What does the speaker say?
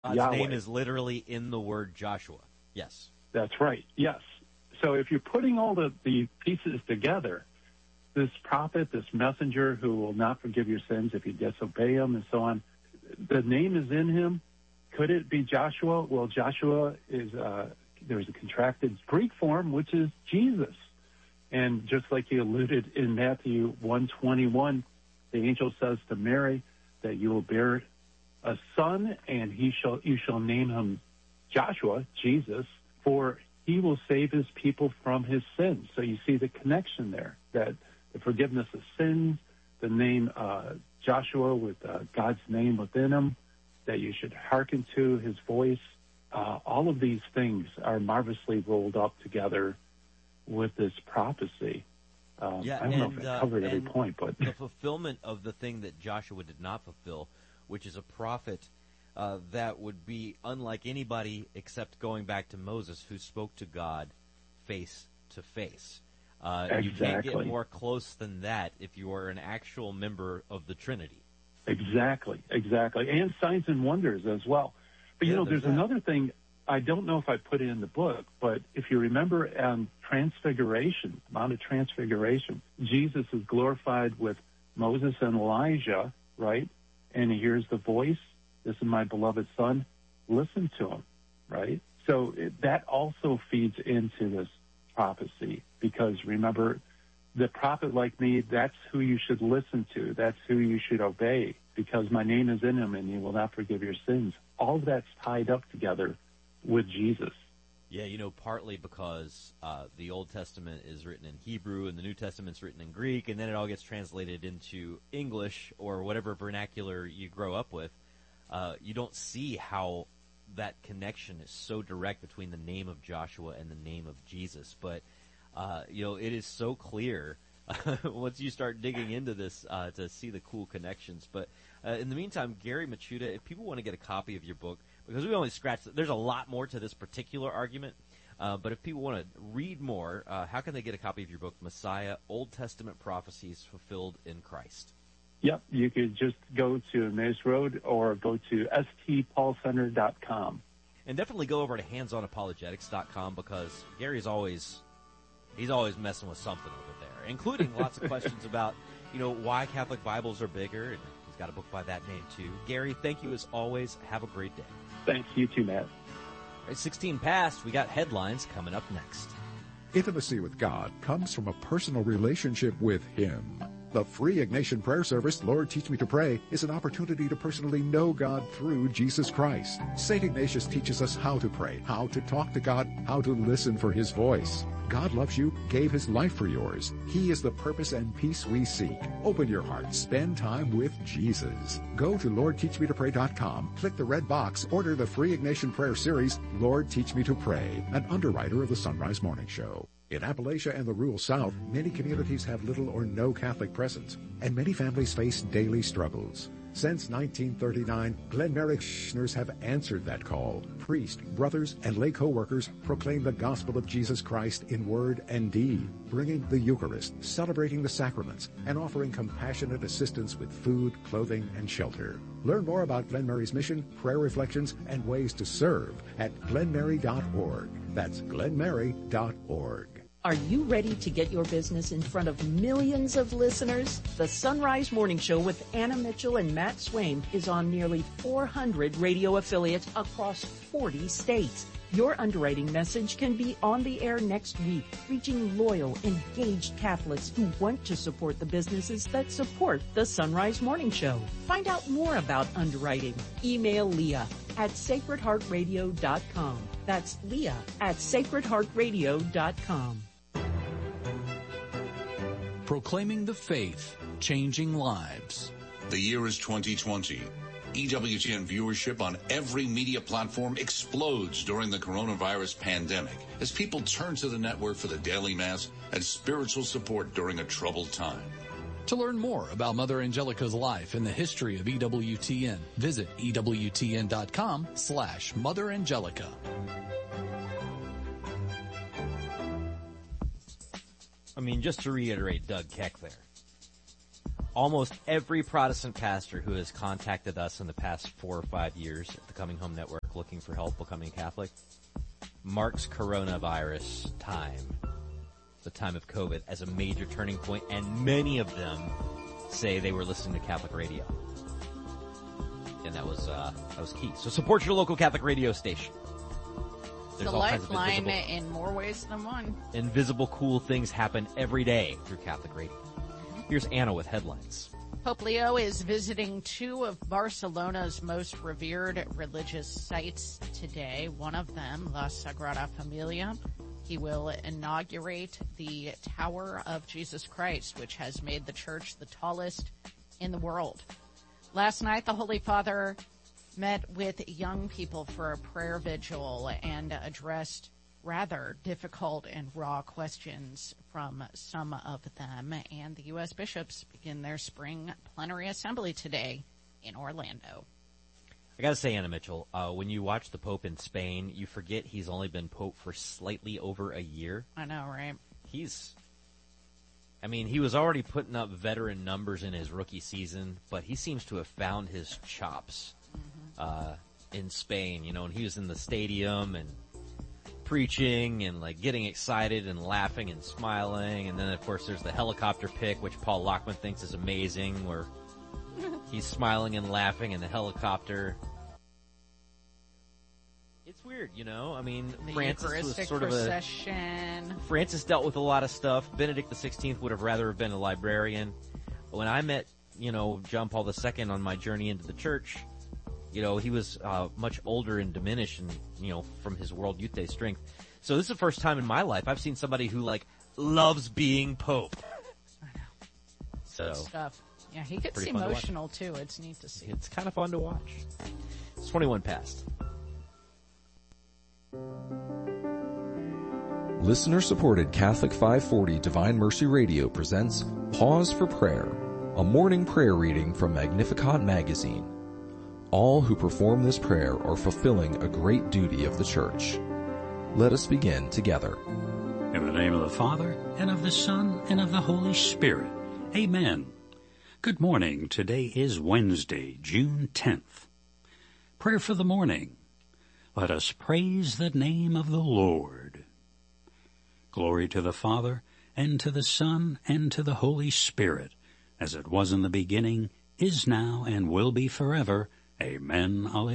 God's Yahweh. name is literally in the word Joshua. Yes. That's right. Yes. So if you're putting all the pieces together, this prophet, this messenger who will not forgive your sins if you disobey him and so on, the name is in him. Could it be Joshua? Well, Joshua is, there's a contracted Greek form, which is Jesus. And just like he alluded in Matthew 1:21, the angel says to Mary that you will bear a son, and you shall name him Joshua, Jesus, for he will save his people from his sins. So you see the connection there, that the forgiveness of sins, the name Joshua with God's name within him, that you should hearken to his voice. All of these things are marvelously rolled up together with this prophecy. I don't know if I covered every point, but the fulfillment of the thing that Joshua did not fulfill, which is a prophet that would be unlike anybody except going back to Moses, who spoke to God face to face. Exactly. You can't get more close than that if you are an actual member of the Trinity. Exactly. And signs and wonders as well. But, there's another thing. I don't know if I put it in the book, but if you remember Transfiguration, Mount of Transfiguration, Jesus is glorified with Moses and Elijah, right? And he hears the voice, this is my beloved son, listen to him, right? So that also feeds into this prophecy, because remember, the prophet like me, that's who you should listen to. That's who you should obey, because my name is in him and he will not forgive your sins. All of that's tied up together with Jesus. Yeah, partly because the Old Testament is written in Hebrew and the New Testament's written in Greek, and then it all gets translated into English or whatever vernacular you grow up with. You don't see how that connection is so direct between the name of Joshua and the name of Jesus. But, it is so clear once you start digging into this to see the cool connections. But in the meantime, Gary Michuta, if people want to get a copy of your book, because we only scratched, there's a lot more to this particular argument, but if people want to read more, how can they get a copy of your book, Messiah, Old Testament Prophecies Fulfilled in Christ? Yep, you could just go to Emmaus Road or go to stpaulcenter.com. And definitely go over to handsonapologetics.com, because Gary's always messing with something over there, including lots of questions about, why Catholic Bibles are bigger, and he's got a book by that name too. Gary, thank you as always. Have a great day. Thanks, you too, Matt. All right, 16 past, we got headlines coming up next. Intimacy with God comes from a personal relationship with Him. The free Ignatian prayer service, Lord Teach Me to Pray, is an opportunity to personally know God through Jesus Christ. St. Ignatius teaches us how to pray, how to talk to God, how to listen for His voice. God loves you, gave His life for yours. He is the purpose and peace we seek. Open your heart. Spend time with Jesus. Go to LordTeachMeToPray.com, click the red box, order the free Ignatian prayer series, Lord Teach Me to Pray, an underwriter of the Sunrise Morning Show. In Appalachia and the rural South, many communities have little or no Catholic presence, and many families face daily struggles. Since 1939, Glen Mary Missioners have answered that call. Priests, brothers, and lay co-workers proclaim the gospel of Jesus Christ in word and deed, bringing the Eucharist, celebrating the sacraments, and offering compassionate assistance with food, clothing, and shelter. Learn more about Glen Mary's mission, prayer reflections, and ways to serve at glenmary.org. That's glenmary.org. Are you ready to get your business in front of millions of listeners? The Sunrise Morning Show with Anna Mitchell and Matt Swain is on nearly 400 radio affiliates across 40 states. Your underwriting message can be on the air next week, reaching loyal, engaged Catholics who want to support the businesses that support the Sunrise Morning Show. Find out more about underwriting. Email Leah at sacredheartradio.com. That's Leah at sacredheartradio.com. Proclaiming the faith, changing lives. The year is 2020. EWTN viewership on every media platform explodes during the coronavirus pandemic as people turn to the network for the daily mass and spiritual support during a troubled time. To learn more about Mother Angelica's life and the history of EWTN, visit EWTN.com/Mother Angelica. I mean, just to reiterate Doug Keck there, almost every Protestant pastor who has contacted us in the past 4 or 5 years at the Coming Home Network looking for help becoming Catholic marks coronavirus time, the time of COVID, as a major turning point, and many of them say they were listening to Catholic radio. And that was key. So support your local Catholic radio station. It's a lifeline in more ways than one. Invisible cool things happen every day through Catholic radio. Here's Anna with headlines. Pope Leo is visiting 2 of Barcelona's most revered religious sites today. One of them, La Sagrada Familia. He will inaugurate the Tower of Jesus Christ, which has made the church the tallest in the world. Last night, the Holy Father met with young people for a prayer vigil and addressed rather difficult and raw questions from some of them. And the U.S. bishops begin their spring plenary assembly today in Orlando. I gotta say, Anna Mitchell, when you watch the Pope in Spain, you forget he's only been Pope for slightly over a year. I know, right? He was already putting up veteran numbers in his rookie season, but he seems to have found his chops in Spain, and he was in the stadium and preaching and getting excited and laughing and smiling. And then of course there's the helicopter pic, which Paul Lockman thinks is amazing, where he's smiling and laughing in the helicopter. It's weird, The Francis was sort procession. Francis dealt with a lot of stuff. Benedict XVI would have rather have been a librarian. But when I met, John Paul II on my journey into the church, he was much older and diminished, and from his World Youth Day strength. So this is the first time in my life I've seen somebody who loves being Pope. I know. So Stuff. Yeah, he gets emotional too. It's neat to see. It's kind of fun to watch. It's 21 past. Listener-supported Catholic 540 Divine Mercy Radio presents Pause for Prayer, a morning prayer reading from Magnificat magazine. All who perform this prayer are fulfilling a great duty of the Church. Let us begin together. In the name of the Father, and of the Son, and of the Holy Spirit. Amen. Good morning. Today is Wednesday, June 10th. Prayer for the morning. Let us praise the name of the Lord. Glory to the Father, and to the Son, and to the Holy Spirit, as it was in the beginning, is now, and will be forever. Amen. Alleluia.